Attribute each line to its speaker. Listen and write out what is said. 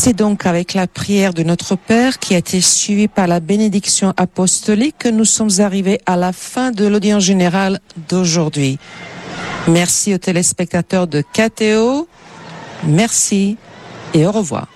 Speaker 1: C'est donc avec la prière de notre Père qui a été suivie par la bénédiction apostolique que nous sommes arrivés à la fin de l'audience générale d'aujourd'hui. Merci aux téléspectateurs de KTO. Merci et au revoir.